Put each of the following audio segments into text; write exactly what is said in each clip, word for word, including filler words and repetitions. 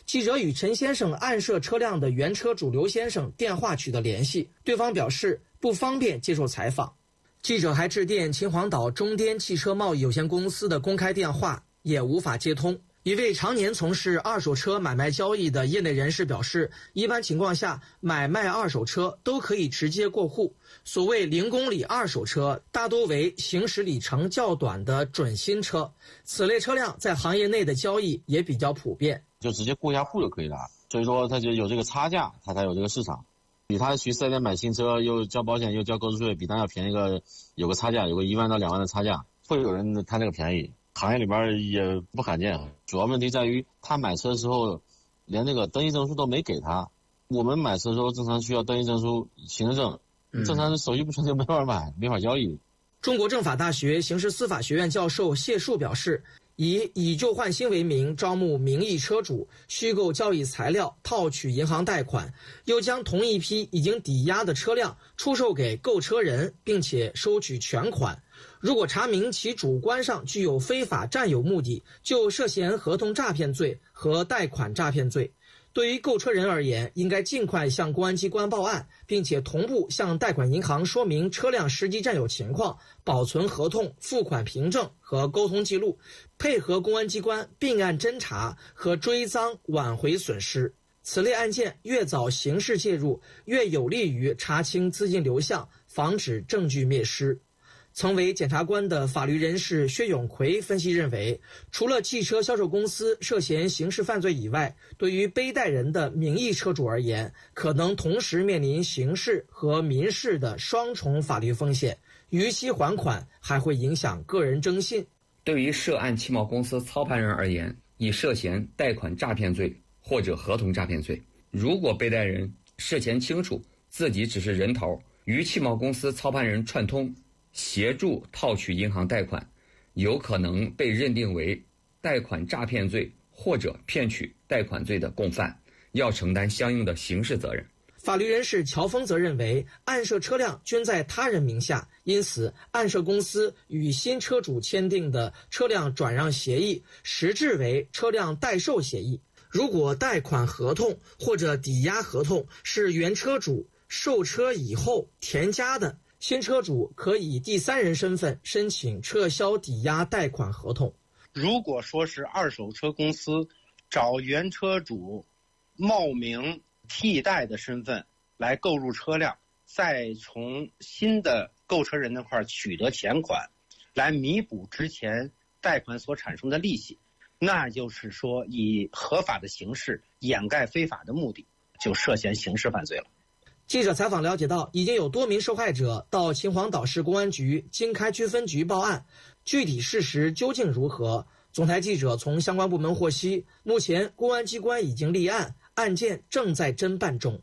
记者与陈先生暗涉车辆的原车主刘先生电话取得联系，对方表示不方便接受采访。记者还致电秦皇岛中滇汽车贸易有限公司的公开电话，也无法接通。一位常年从事二手车买卖交易的业内人士表示，一般情况下买卖二手车都可以直接过户，所谓零公里二手车大多为行驶里程较短的准新车，此类车辆在行业内的交易也比较普遍， 就直接过一下户就可以了。所以说它就有这个差价，它才有这个市场。比他去四 S 店买新车又交保险又交购置税，比他要便宜个有个差价，有个一万到两万的差价，会有人贪这个便宜。行业里边也不罕见，主要问题在于他买车的时候连那个登记证书都没给他。我们买车的时候正常需要登记证书、行驶证，正常手续不成就没法买，没法交易。 中国政法大学刑事司法学院教授谢树表示，以以旧换新为名招募名义车主，虚构交易材料，套取银行贷款，又将同一批已经抵押的车辆出售给购车人，并且收取全款。如果查明其主观上具有非法占有目的，就涉嫌合同诈骗罪和贷款诈骗罪。对于购车人而言，应该尽快向公安机关报案，并且同步向贷款银行说明车辆实际占有情况，保存合同、付款凭证和沟通记录，配合公安机关并案侦查和追赃，挽回损失。此类案件越早刑事介入，越有利于查清资金流向，防止证据灭失。曾为检察官的法律人士薛永奎分析认为，除了汽车销售公司涉嫌刑事犯罪以外，对于背贷人的名义车主而言，可能同时面临刑事和民事的双重法律风险，逾期还款还会影响个人征信。 对于涉案汽贸公司操盘人而言，已涉嫌贷款诈骗罪或者合同诈骗罪。如果背贷人事前清楚自己只是人头，与汽贸公司操盘人串通，协助套取银行贷款，有可能被认定为贷款诈骗罪或者骗取贷款罪的共犯，要承担相应的刑事责任。 法律人士乔峰则认为，暗涉车辆均在他人名下，因此暗涉公司与新车主签订的车辆转让协议实质为车辆代售协议。如果贷款合同或者抵押合同是原车主售车以后填加的，新车主可以第三人身份申请撤销抵押贷款合同。 如果说是二手车公司找原车主冒名替代的身份来购入车辆，再从新的购车人那块取得钱款，来弥补之前贷款所产生的利息，那就是说以合法的形式掩盖非法的目的，就涉嫌刑事犯罪了。 记者采访了解到，已经有多名受害者到秦皇岛市公安局经开区分局报案，具体事实究竟如何？总台记者从相关部门获悉，目前公安机关已经立案，案件正在侦办中。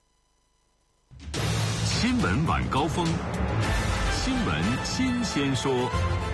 新闻晚高峰，新闻新鲜说。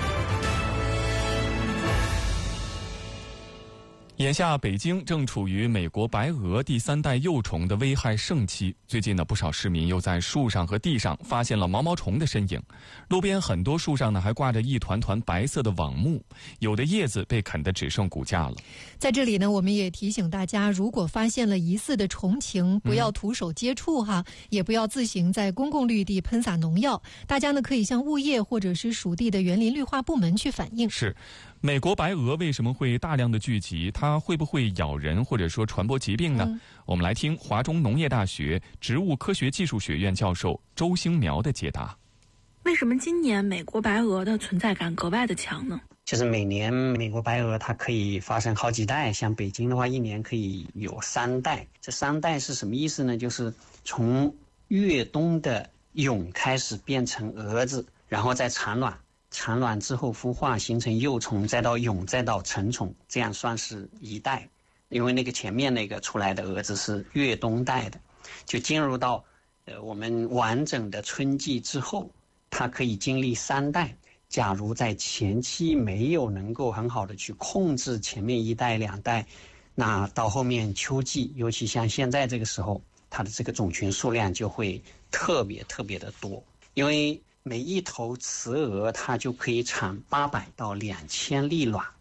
眼下，北京正处于美国白鹅第三代幼虫的危害盛期。最近呢，不少市民又在树上和地上发现了毛毛虫的身影。路边很多树上呢，还挂着一团团白色的网目，有的叶子被啃得只剩骨架了。 在这里呢，我们也提醒大家，如果发现了疑似的虫情，不要徒手接触哈，嗯、也不要自行在公共绿地喷洒农药。大家呢，可以向物业或者是属地的园林绿化部门去反映。 是。美国白鹅为什么会大量的聚集？它会不会咬人或者说传播疾病呢？嗯、我们来听华中农业大学植物科学技术学院教授周兴苗的解答。 为什么今年美国白鹅的存在感格外的强呢？ 就是每年美国白鹅它可以发生好几代，像北京的话一年可以有三代。这三代是什么意思呢？就是从越冬的蛹开始变成蛾子，然后再产卵，产卵之后孵化形成幼虫，再到蛹，再到成虫，这样算是一代。因为那个前面那个出来的蛾子是越冬代的，就进入到呃我们完整的春季之后，它可以经历三代。假如在前期没有能够很好的去控制前面一代两代，那到后面秋季，尤其像现在这个时候，它的这个种群数量就会特别特别的多。因为每一头雌蛾它就可以产八百到两千粒卵，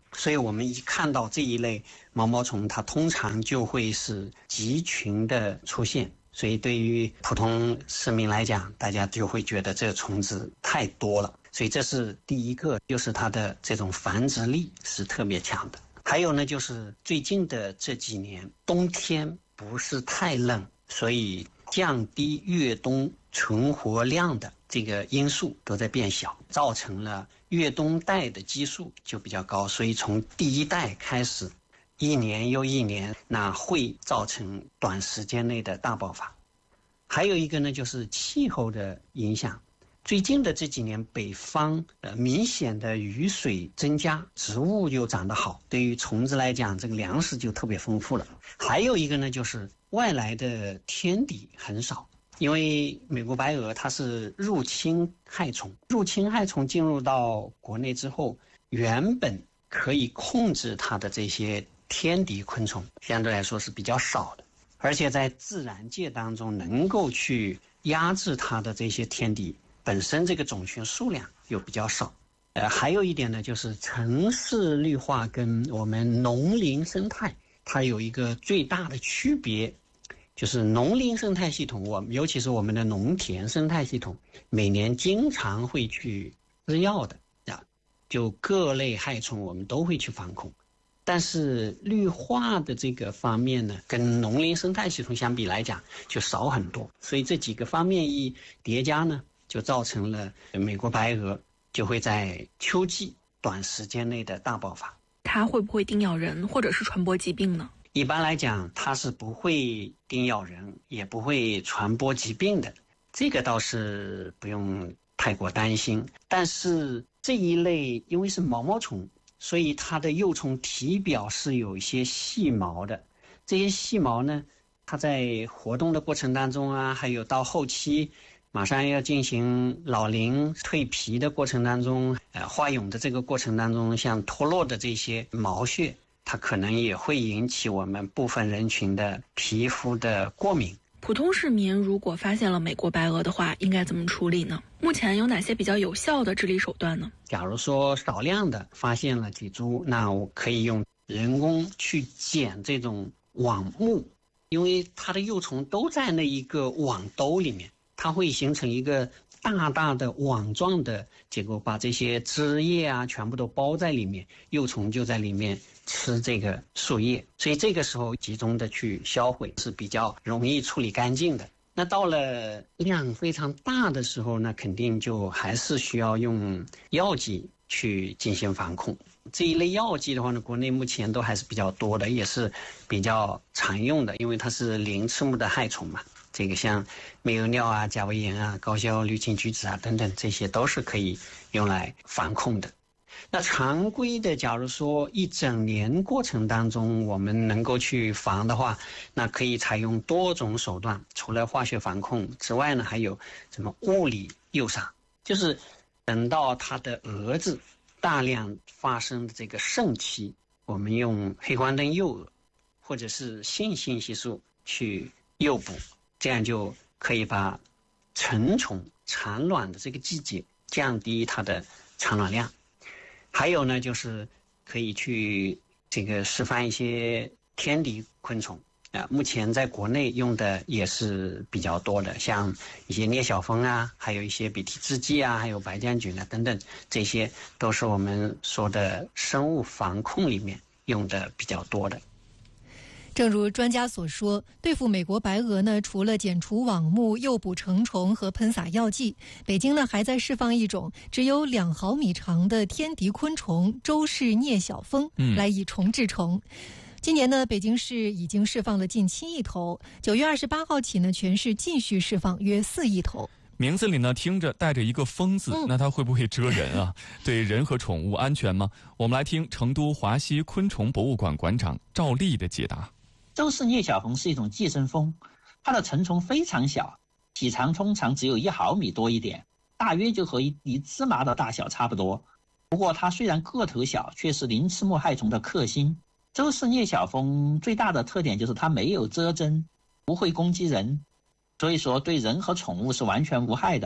所以我们一看到这一类毛毛虫，它通常就会是集群的出现，所以对于普通市民来讲，大家就会觉得这个虫子太多了，所以这是第一个，就是它的这种繁殖力是特别强的。还有呢，就是最近的这几年冬天不是太冷，所以降低越冬存活量的这个因素都在变小，造成了越冬代的基数就比较高，所以从第一代开始，一年又一年，那会造成短时间内的大爆发。还有一个呢，就是气候的影响。最近的这几年，北方呃明显的雨水增加，植物又长得好，对于虫子来讲，这个粮食就特别丰富了。还有一个呢，就是外来的天敌很少，因为美国白蛾它是入侵害虫，入侵害虫进入到国内之后，原本可以控制它的这些天敌昆虫，相对来说是比较少的，而且在自然界当中能够去压制它的这些天敌。本身这个种群数量又比较少，呃，还有一点呢，就是城市绿化跟我们农林生态它有一个最大的区别，就是农林生态系统，我尤其是我们的农田生态系统，每年经常会去施药的啊，就各类害虫我们都会去防控。但是绿化的这个方面呢，跟农林生态系统相比来讲就少很多，所以这几个方面一叠加呢，就造成了美国白蛾就会在秋季短时间内的大爆发。 它会不会叮咬人，或者是传播疾病呢？ 一般来讲，它是不会叮咬人，也不会传播疾病的，这个倒是不用太过担心。但是这一类因为是毛毛虫，所以它的幼虫体表是有一些细毛的，这些细毛呢，它在活动的过程当中啊，还有到后期马上要进行老龄蜕皮的过程当中，呃，化蛹的这个过程当中，像脱落的这些毛屑，它可能也会引起我们部分人群的皮肤的过敏。 普通市民如果发现了美国白蛾的话，应该怎么处理呢？目前有哪些比较有效的治理手段呢？ 假如说少量的发现了几株，那我可以用人工去剪这种网目，因为它的幼虫都在那一个网兜里面，它会形成一个大大的网状的结构，把这些枝叶啊全部都包在里面，幼虫就在里面吃这个树叶，所以这个时候集中的去销毁是比较容易处理干净的。那到了量非常大的时候呢，肯定就还是需要用药剂去进行防控。这一类药剂的话呢，国内目前都还是比较多的，也是比较常用的，因为它是鳞翅目的害虫嘛。这个像疟油尿啊、甲维盐啊、高效氯氰菊酯啊等等，这些都是可以用来防控的。那常规的，假如说一整年过程当中我们能够去防的话，那可以采用多种手段，除了化学防控之外呢，还有什么物理诱杀，就是等到它的蛾子大量发生的这个盛期，我们用黑光灯诱蛾或者是性信息素去诱捕，这样就可以把成虫产卵的这个季节降低它的产卵量。还有呢，就是可以去这个示范一些天敌昆虫啊、呃，目前在国内用的也是比较多的，像一些聂小蜂啊，还有一些比涕制剂啊，还有白将菌啊等等，这些都是我们说的生物防控里面用的比较多的。 正如专家所说，对付美国白蛾呢，除了剪除网目、诱捕成虫和喷洒药剂，北京呢还在释放一种只有两毫米长的天敌昆虫周氏聂小蜂，来以虫治虫。嗯今年呢，北京市已经释放了近七亿头，九月二十八号起呢，全市继续释放约四亿头。 名字里呢听着带着一个蜂字、嗯、那它会不会蛰人啊？对人和宠物安全吗？我们来听成都华西昆虫博物馆馆长赵丽的解答。 周氏聂小蜂是一种寄生蜂，它的成虫非常小，体长通常只有一毫米多一点，大约就和一粒芝麻的大小差不多。不过它虽然个头小，却是鳞翅目害虫的克星。周氏聂小蜂最大的特点就是它没有蛰针，不会攻击人，所以说对人和宠物是完全无害的。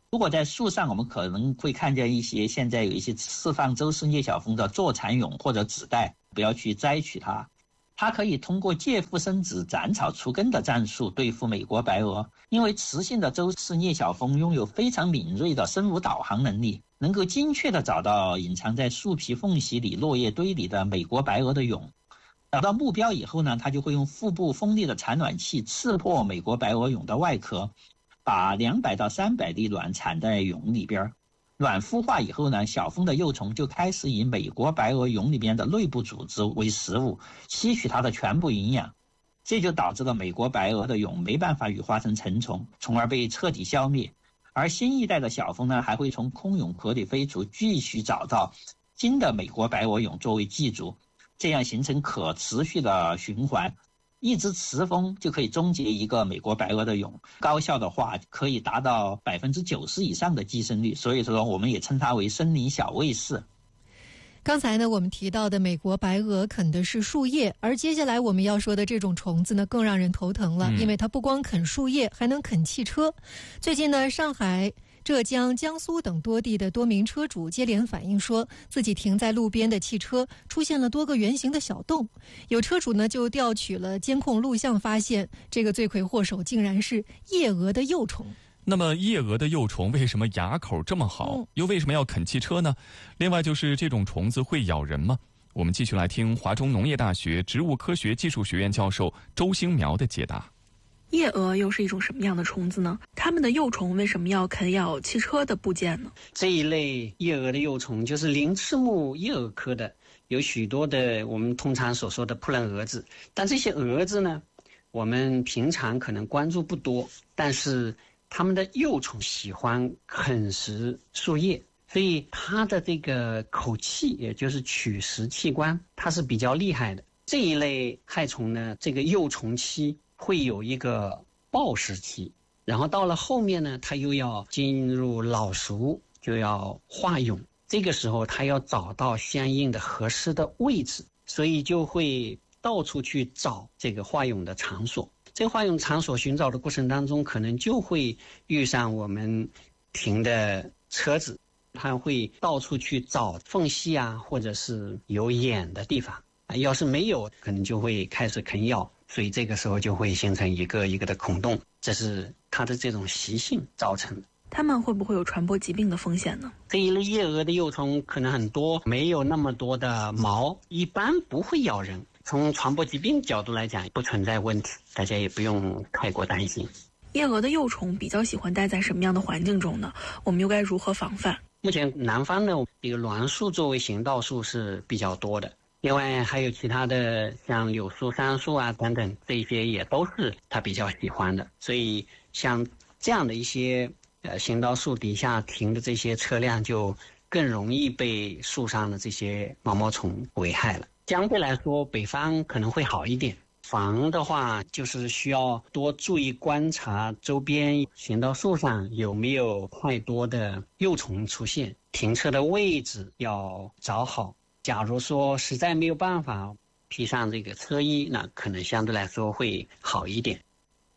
如果在树上，我们可能会看见一些现在有一些释放周氏聂小蜂的坐蚕蛹或者子代，不要去摘取它。它可以通过借腹生子、斩草除根的战术对付美国白蛾，因为雌性的周氏聂小蜂拥有非常敏锐的生物导航能力，能够精确地找到隐藏在树皮缝隙里、落叶堆里的美国白蛾的蛹。找到目标以后呢，它就会用腹部锋利的产卵器刺破美国白蛾蛹的外壳，把两百到三百粒卵产在蛹里边。卵孵化以后呢，小蜂的幼虫就开始以美国白蛾蛹里边的内部组织为食物，吸取它的全部营养。这就导致了美国白蛾的蛹没办法羽化成成虫，从而被彻底消灭。而新一代的小蜂呢，还会从空蛹壳里飞出，继续找到新的美国白蛾蛹作为寄主，这样形成可持续的循环。一只雌蜂就可以终结一个美国白蛾的蛹，高效的话可以达到百分之九十以上的寄生率，所以说我们也称它为森林小卫士。 刚才呢，我们提到的美国白蛾啃的是树叶，而接下来我们要说的这种虫子呢，更让人头疼了，嗯、因为它不光啃树叶，还能啃汽车。最近呢，上海、浙江、江苏等多地的多名车主接连反映说，自己停在路边的汽车出现了多个圆形的小洞。有车主呢就调取了监控录像，发现这个罪魁祸首竟然是夜蛾的幼虫。 那么夜蛾的幼虫为什么牙口这么好，嗯、又为什么要啃汽车呢？另外就是这种虫子会咬人吗？我们继续来听华中农业大学植物科学技术学院教授周兴苗的解答。 夜蛾又是一种什么样的虫子呢？它们的幼虫为什么要啃咬汽车的部件呢？ 这一类夜蛾的幼虫就是鳞翅目夜蛾科的，有许多的我们通常所说的扑棱蛾子。但这些蛾子呢，我们平常可能关注不多，但是它们的幼虫喜欢啃食树叶，所以它的这个口器，也就是取食器官，它是比较厉害的。这一类害虫呢，这个幼虫期会有一个抱食期，然后到了后面呢，它又要进入老熟，就要化蛹。这个时候它要找到相应的合适的位置，所以就会到处去找这个化蛹的场所。这个化蛹场所寻找的过程当中，可能就会遇上我们停的车子，它会到处去找缝隙啊，或者是有眼的地方。要是没有，可能就会开始啃咬，所以这个时候就会形成一个一个的孔洞，这是它的这种习性造成的。 它们会不会有传播疾病的风险呢？ 这一类夜蛾的幼虫可能很多，没有那么多的毛，一般不会咬人。从传播疾病角度来讲，不存在问题，大家也不用太过担心。 夜蛾的幼虫比较喜欢待在什么样的环境中呢？我们又该如何防范？ 目前南方呢，这个栾树作为行道树是比较多的，另外还有其他的像柳树、杉树啊等等，这些也都是它比较喜欢的。所以像这样的一些呃行道树底下停的这些车辆，就更容易被树上的这些毛毛虫危害了。相对来说，北方可能会好一点。防的话，就是需要多注意观察周边行道树上有没有太多的幼虫出现，停车的位置要找好。假如说实在没有办法披上这个车衣，那可能相对来说会好一点。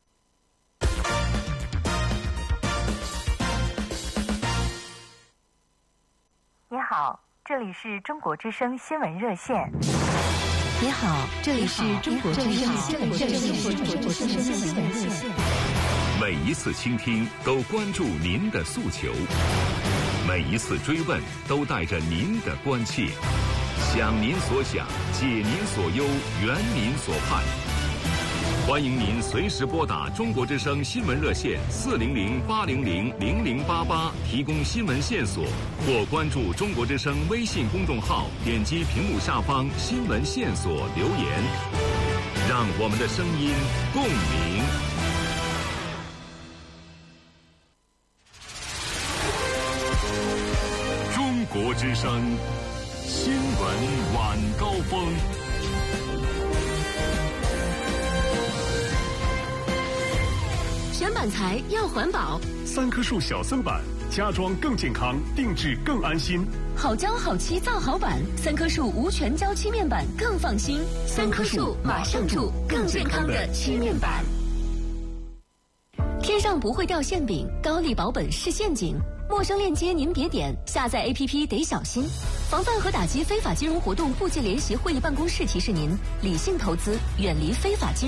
你好，这里是中国之声新闻热线。 你好，这里是中国之声新闻热线。 每一次倾听都关注您的诉求，每一次追问都带着您的关切，想您所想，解您所忧，圆您所盼。欢迎您随时拨打中国之声新闻热线四零零八零零零零八八提供新闻线索，或关注中国之声微信公众号，点击屏幕下方新闻线索留言，让我们的声音共鸣。中国之声新闻晚高峰。 选板材要环保， 三棵树小森板，家装更健康，定制更安心。 好胶好漆造好板，三棵树无全胶漆面板更放心。三棵树马上住更健康的漆面板。天天上不会掉馅饼，高利保本是陷阱。陌生链接您别点，下载 A P P 得小心。防范和打击非法金融活动部际联席会议办公室提示您：理性投资，远离非法金融。